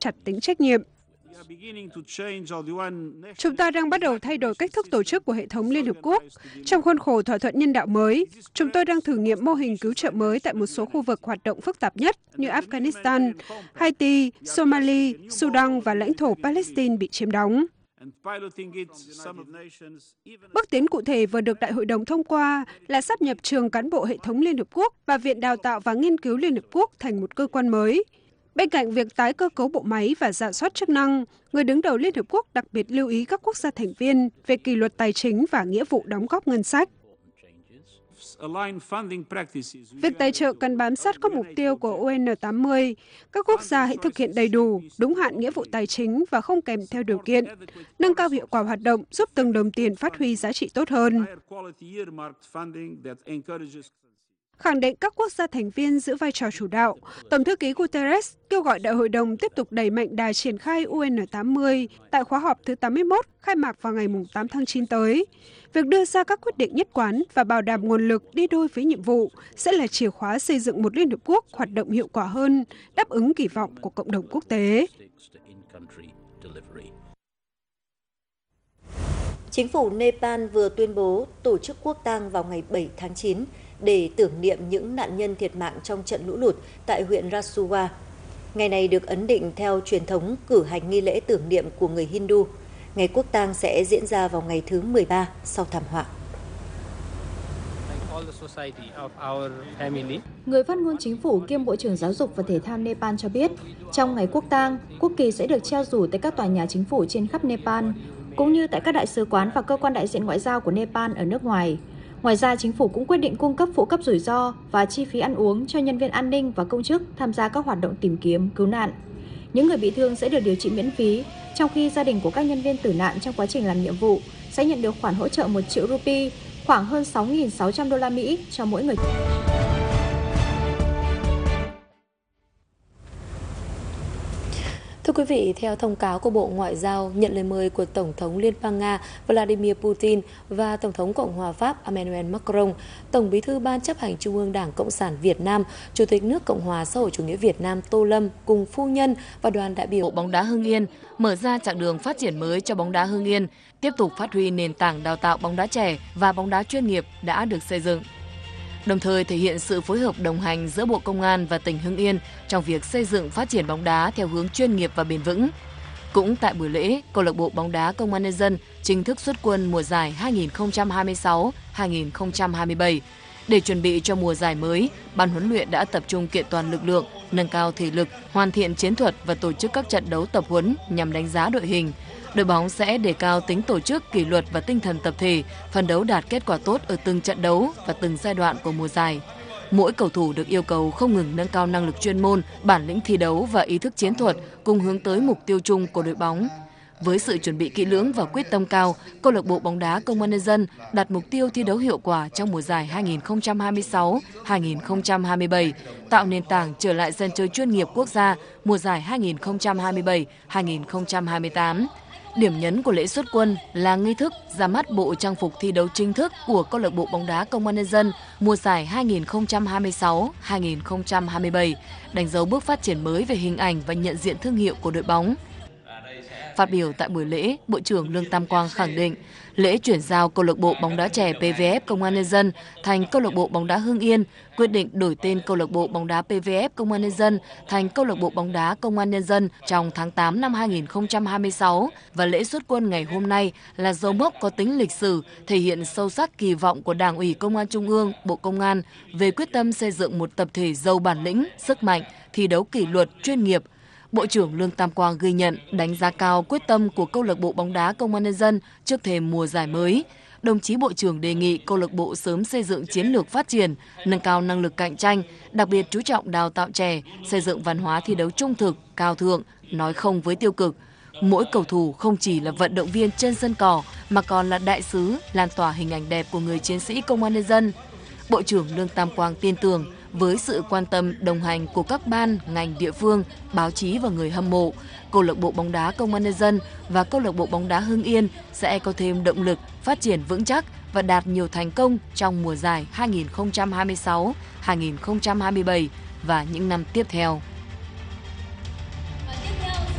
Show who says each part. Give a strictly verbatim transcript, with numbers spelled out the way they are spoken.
Speaker 1: chặt tính trách nhiệm. Chúng ta đang bắt đầu thay đổi cách thức tổ chức của hệ thống Liên Hợp Quốc. Trong khuôn khổ thỏa thuận nhân đạo mới, chúng tôi đang thử nghiệm mô hình cứu trợ mới tại một số khu vực hoạt động phức tạp nhất như Afghanistan, Haiti, Somalia, Sudan và lãnh thổ Palestine bị chiếm đóng. Bước tiến cụ thể vừa được Đại hội đồng thông qua là sáp nhập trường cán bộ hệ thống Liên Hợp Quốc và Viện Đào tạo và Nghiên cứu Liên Hợp Quốc thành một cơ quan mới. Bên cạnh việc tái cơ cấu bộ máy và rà soát chức năng, người đứng đầu Liên Hợp Quốc đặc biệt lưu ý các quốc gia thành viên về kỷ luật tài chính và nghĩa vụ đóng góp ngân sách. Việc tài trợ cần bám sát các mục tiêu của U N tám mươi. Các quốc gia hãy thực hiện đầy đủ, đúng hạn nghĩa vụ tài chính và không kèm theo điều kiện, nâng cao hiệu quả hoạt động giúp từng đồng tiền phát huy giá trị tốt hơn. Khẳng định các quốc gia thành viên giữ vai trò chủ đạo, Tổng thư ký Guterres kêu gọi Đại hội đồng tiếp tục đẩy mạnh đà triển khai U N tám mươi tại khóa họp thứ tám mươi mốt khai mạc vào ngày tám tháng chín tới. Việc đưa ra các quyết định nhất quán và bảo đảm nguồn lực đi đôi với nhiệm vụ sẽ là chìa khóa xây dựng một Liên Hợp Quốc hoạt động hiệu quả hơn, đáp ứng kỳ vọng của cộng đồng quốc tế.
Speaker 2: Chính phủ Nepal vừa tuyên bố tổ chức quốc tang vào ngày bảy tháng chín để tưởng niệm những nạn nhân thiệt mạng trong trận lũ lụt tại huyện Rasuwa. Ngày này được ấn định theo truyền thống cử hành nghi lễ tưởng niệm của người Hindu. Ngày quốc tang sẽ diễn ra vào ngày thứ mười ba sau thảm họa.
Speaker 3: Người phát ngôn chính phủ kiêm Bộ trưởng Giáo dục và Thể thao Nepal cho biết, trong ngày quốc tang, quốc kỳ sẽ được treo rủ tại các tòa nhà chính phủ trên khắp Nepal, cũng như tại các đại sứ quán và cơ quan đại diện ngoại giao của Nepal ở nước ngoài. Ngoài ra, chính phủ cũng quyết định cung cấp phụ cấp rủi ro và chi phí ăn uống cho nhân viên an ninh và công chức tham gia các hoạt động tìm kiếm, cứu nạn. Những người bị thương sẽ được điều trị miễn phí, trong khi gia đình của các nhân viên tử nạn trong quá trình làm nhiệm vụ sẽ nhận được khoản hỗ trợ một triệu rupee, khoảng hơn sáu nghìn sáu trăm đô la Mỹ cho mỗi người.
Speaker 2: Thưa quý vị, theo thông cáo của Bộ Ngoại giao nhận lời mời của Tổng thống Liên bang Nga Vladimir Putin và Tổng thống Cộng hòa Pháp Emmanuel Macron, Tổng bí thư Ban chấp hành Trung ương Đảng Cộng sản Việt Nam, Chủ tịch nước Cộng hòa xã hội chủ nghĩa Việt Nam Tô Lâm cùng phu nhân và đoàn đại biểu
Speaker 4: bóng đá Hưng Yên mở ra chặng đường phát triển mới cho bóng đá Hưng Yên, tiếp tục phát huy nền tảng đào tạo bóng đá trẻ và bóng đá chuyên nghiệp đã được xây dựng. Đồng thời thể hiện sự phối hợp đồng hành giữa Bộ Công an và tỉnh Hưng Yên trong việc xây dựng phát triển bóng đá theo hướng chuyên nghiệp và bền vững. Cũng tại buổi lễ, Câu lạc bộ bóng đá Công an Nhân dân chính thức xuất quân mùa giải hai nghìn không trăm hai mươi sáu hai nghìn không trăm hai mươi bảy. Để chuẩn bị cho mùa giải mới, ban huấn luyện đã tập trung kiện toàn lực lượng, nâng cao thể lực, hoàn thiện chiến thuật và tổ chức các trận đấu tập huấn nhằm đánh giá đội hình. Đội bóng sẽ đề cao tính tổ chức, kỷ luật và tinh thần tập thể, phấn đấu đạt kết quả tốt ở từng trận đấu và từng giai đoạn của mùa giải. Mỗi cầu thủ được yêu cầu không ngừng nâng cao năng lực chuyên môn, bản lĩnh thi đấu và ý thức chiến thuật cùng hướng tới mục tiêu chung của đội bóng. Với sự chuẩn bị kỹ lưỡng và quyết tâm cao, Câu lạc bộ bóng đá Công an Nhân dân đặt mục tiêu thi đấu hiệu quả trong mùa giải hai nghìn không trăm hai mươi sáu hai nghìn không trăm hai mươi bảy, tạo nền tảng trở lại sân chơi chuyên nghiệp quốc gia mùa giải hai nghìn không trăm hai mươi bảy hai nghìn không trăm hai mươi tám. Điểm nhấn của lễ xuất quân là nghi thức ra mắt bộ trang phục thi đấu chính thức của Câu lạc bộ bóng đá Công an Nhân dân mùa giải hai nghìn không trăm hai mươi sáu hai nghìn không trăm hai mươi bảy, đánh dấu bước phát triển mới về hình ảnh và nhận diện thương hiệu của đội bóng. Phát biểu tại buổi lễ, Bộ trưởng Lương Tam Quang khẳng định, lễ chuyển giao Câu lạc bộ bóng đá trẻ pê vê ép Công an Nhân dân thành Câu lạc bộ bóng đá Hưng Yên, quyết định đổi tên Câu lạc bộ bóng đá pê vê ép Công an Nhân dân thành Câu lạc bộ bóng đá Công an Nhân dân trong tháng tám năm hai nghìn không trăm hai mươi sáu và lễ xuất quân ngày hôm nay là dấu mốc có tính lịch sử, thể hiện sâu sắc kỳ vọng của Đảng ủy Công an Trung ương, Bộ Công an về quyết tâm xây dựng một tập thể giàu bản lĩnh, sức mạnh, thi đấu kỷ luật, chuyên nghiệp. Bộ trưởng Lương Tam Quang ghi nhận, đánh giá cao quyết tâm của Câu lạc bộ bóng đá Công an Nhân dân trước thềm mùa giải mới. Đồng chí Bộ trưởng đề nghị câu lạc bộ sớm xây dựng chiến lược phát triển, nâng cao năng lực cạnh tranh, đặc biệt chú trọng đào tạo trẻ, xây dựng văn hóa thi đấu trung thực, cao thượng, nói không với tiêu cực. Mỗi cầu thủ không chỉ là vận động viên trên sân cỏ mà còn là đại sứ, lan tỏa hình ảnh đẹp của người chiến sĩ Công an Nhân dân. Bộ trưởng Lương Tam Quang tin tưởng, với sự quan tâm đồng hành của các ban, ngành địa phương, báo chí và người hâm mộ, Câu lạc bộ bóng đá Công an Nhân dân và Câu lạc bộ bóng đá Hưng Yên sẽ có thêm động lực phát triển vững chắc và đạt nhiều thành công trong mùa giải hai nghìn không trăm hai mươi sáu hai nghìn không trăm hai mươi bảy và những năm tiếp theo.